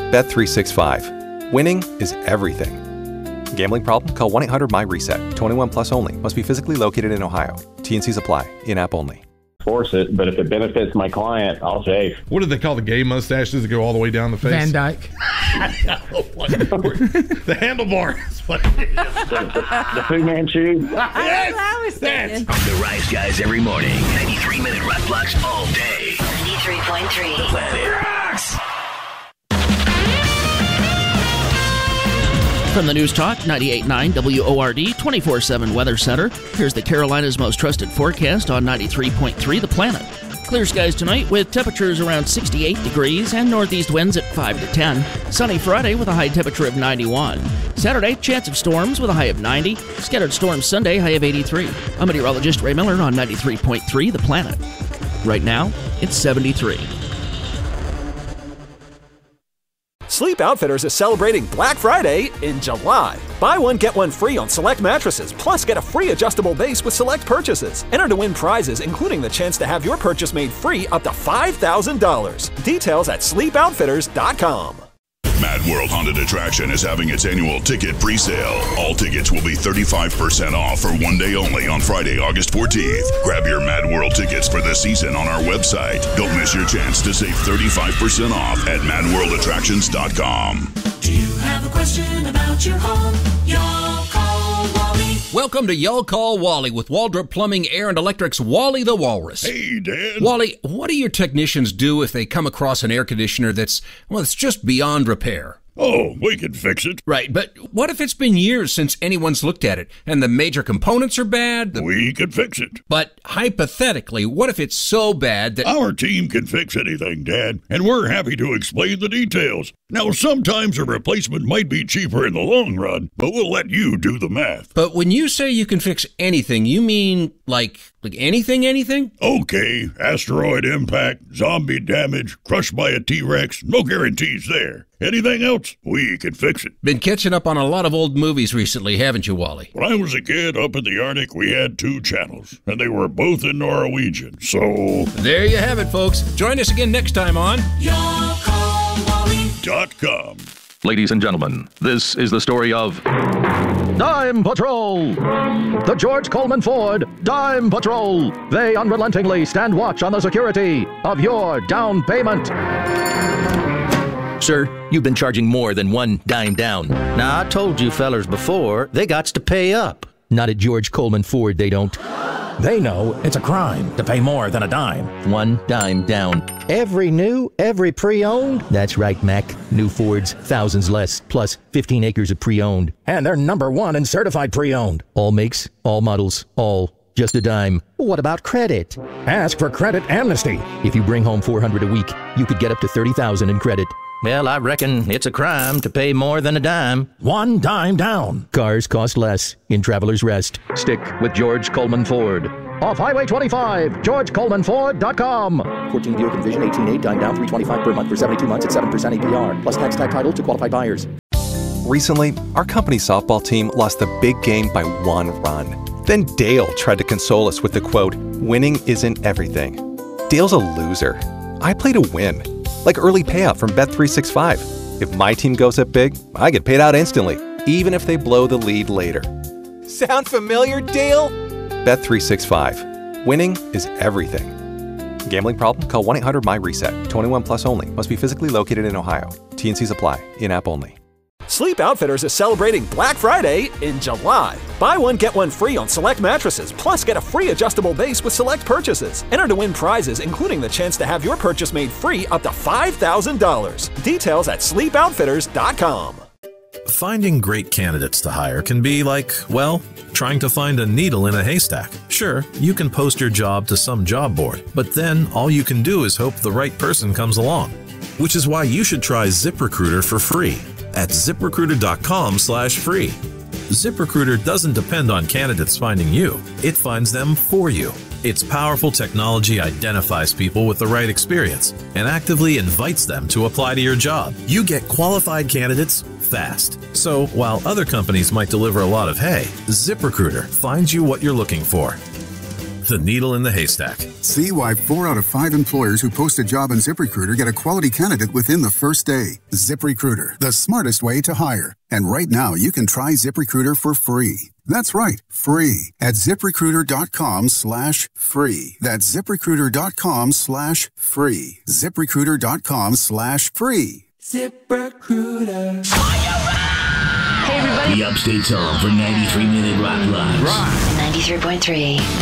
Bet365. Winning is everything. Gambling problem? Call 1-800-MY-RESET. 21 plus only. Must be physically located in Ohio. T&Cs apply. In-app only. Force it, but if it benefits my client, I'll shave. What do they call the gay mustaches that go all the way down the face? Van Dyke. The handlebar. The Fu Manchu. Yes, that's The Rise Guys every morning. 93-minute rock blocks all day. 93.3. The Planet Rocks. From the News Talk 98.9 WORD 24/7 Weather Center, here's the Carolinas' most trusted forecast on 93.3 The Planet. Clear skies tonight with temperatures around 68 degrees and northeast winds at 5 to 10. Sunny Friday with a high temperature of 91. Saturday, chance of storms with a high of 90. Scattered storms Sunday, high of 83. I'm meteorologist Ray Miller on 93.3 The Planet. Right now, it's 73. Sleep Outfitters is celebrating Black Friday in July. Buy one, get one free on select mattresses, plus get a free adjustable base with select purchases. Enter to win prizes, including the chance to have your purchase made free up to $5,000. Details at sleepoutfitters.com. Mad World Haunted Attraction is having its annual ticket pre-sale. All tickets will be 35% off for one day only on Friday, August 14th. Grab your Mad World tickets for the season on our website. Don't miss your chance to save 35% off at madworldattractions.com. Do you have a question about your home? Y'all call Wally. Welcome to Y'all Call Wally with Waldrop Plumbing, Air, and Electric's Wally the Walrus. Hey, Dad. Wally, what do your technicians do if they come across an air conditioner that's just beyond repair? Oh, we can fix it. Right, but what if it's been years since anyone's looked at it and the major components are bad? We can fix it. But hypothetically, what if it's so bad that... Our team can fix anything, Dad, and we're happy to explain the details. Now, sometimes a replacement might be cheaper in the long run, but we'll let you do the math. But when you say you can fix anything, you mean like anything? Okay, asteroid impact, zombie damage, crushed by a T-Rex, no guarantees there. Anything else, we can fix it. Been catching up on a lot of old movies recently, haven't you, Wally? When I was a kid up in the Arctic, we had 2 channels, and they were both in Norwegian, so... There you have it, folks. Join us again next time on... YallCallWally.com. Ladies and gentlemen, this is the story of... Dime Patrol! The George Coleman Ford Dime Patrol. They unrelentingly stand watch on the security of your down payment. Sir, you've been charging more than one dime down. Now, I told you fellers before, they gots to pay up. Not at George Coleman Ford, they don't. They know it's a crime to pay more than a dime. One dime down. Every new, every pre-owned? That's right, Mac. New Fords, thousands less, plus 15 acres of pre-owned. And they're #1 in certified pre-owned. All makes, all models, all. Just a dime. What about credit? Ask for credit amnesty. If you bring home $400 a week, you could get up to $30,000 in credit. Well, I reckon it's a crime to pay more than a dime. One dime down. Cars cost less in Traveler's Rest. Stick with George Coleman Ford. Off Highway 25, GeorgeColemanFord.com. 14 Buick Envision 18.8, dime down $325 per month for 72 months at 7% APR. Plus tax tag title to qualified buyers. Recently, our company softball team lost the big game by 1 run. Then Dale tried to console us with the quote, "Winning isn't everything." Dale's a loser. I play to win. Like early payout from Bet365. If my team goes up big, I get paid out instantly, even if they blow the lead later. Sound familiar, Dale? Bet365. Winning is everything. Gambling problem? Call 1-800-MY-RESET. 21 plus only. Must be physically located in Ohio. T&Cs apply. In-app only. Sleep Outfitters is celebrating Black Friday in July. Buy one, get one free on select mattresses, plus get a free adjustable base with select purchases. Enter to win prizes, including the chance to have your purchase made free up to $5,000. Details at sleepoutfitters.com. Finding great candidates to hire can be like, well, trying to find a needle in a haystack. Sure, you can post your job to some job board, but then all you can do is hope the right person comes along. Which is why you should try ZipRecruiter for free at ZipRecruiter.com/free. ZipRecruiter doesn't depend on candidates finding you. It finds them for you. Its powerful technology identifies people with the right experience and actively invites them to apply to your job. You get qualified candidates fast. So while other companies might deliver a lot of hay, ZipRecruiter finds you what you're looking for. the needle in the haystack. See why 4 out of 5 employers who post a job on ZipRecruiter get a quality candidate within the first day. ZipRecruiter, the smartest way to hire. And right now, you can try ZipRecruiter for free. That's right, free at ZipRecruiter.com/free. That's ZipRecruiter.com/free. ZipRecruiter.com/free. ZipRecruiter. Hey, everybody. The Upstate's on for 93 Minute Rock Blocks. 93.3.